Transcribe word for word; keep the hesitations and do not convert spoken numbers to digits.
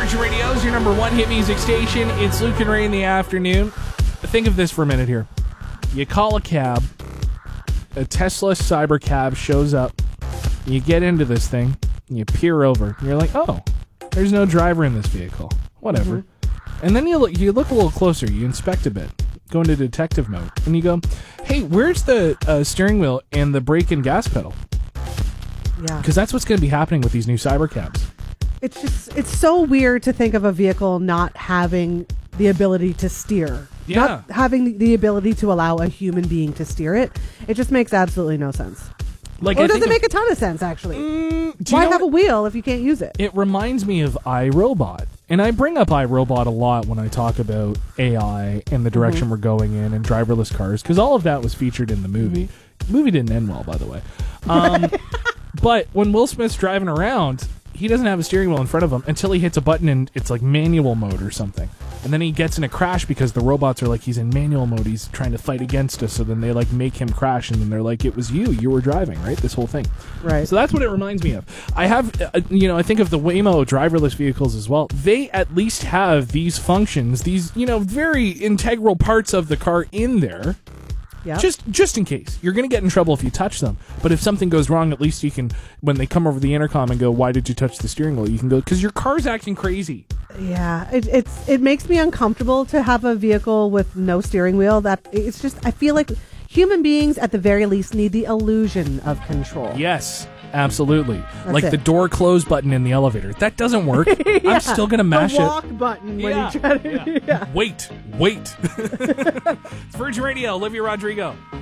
Virgin Radio is your number one hit music station. It's Luke and Ray in the afternoon. Think of this for a minute here. You call a cab, a Tesla Cybercab shows up, you get into this thing, and you peer over, and you're like, oh, there's no driver in this vehicle. Whatever. Mm-hmm. And then you look, you look a little closer, you inspect a bit, go into detective mode, and you go, hey, where's the uh, steering wheel and the brake and gas pedal? Yeah. Because that's what's going to be happening with these new Cybercabs. It's just, it's so weird to think of a vehicle not having the ability to steer. Yeah. Not having the ability to allow a human being to steer it. It just makes absolutely no sense. Like, or I does it think make of, a ton of sense, actually? Mm, do you Why know have what? a wheel if you can't use it? It reminds me of iRobot. And I bring up iRobot a lot when I talk about A I and the direction mm-hmm. we're going in and driverless cars, because all of that was featured in the movie. Mm-hmm. The movie didn't end well, by the way. Um, but when Will Smith's driving around, he doesn't have a steering wheel in front of him until he hits a button and it's like manual mode or something. And then he gets in a crash because the robots are like, he's in manual mode, he's trying to fight against us, so then they like make him crash, and then they're like, it was you, you were driving, right? This whole thing. Right. So that's what it reminds me of. I have, uh, you know, I think of the Waymo driverless vehicles as well. They at least have these functions, these, you know, very integral parts of the car in there. Yep. Just just in case. You're going to get in trouble if you touch them. But if something goes wrong, at least you can, when they come over the intercom and go, why did you touch the steering wheel? You can go, because your car's acting crazy. Yeah, it, it's it makes me uncomfortable to have a vehicle with no steering wheel. That it's just, I feel like human beings at the very least need the illusion of control. Yes, absolutely. That's like it. the door close button in the elevator. That doesn't work. Yeah, I'm still going to mash the walk it. button when Yeah, you try to. yeah. Yeah. Wait, wait. It's Virgin Radio, Olivia Rodrigo.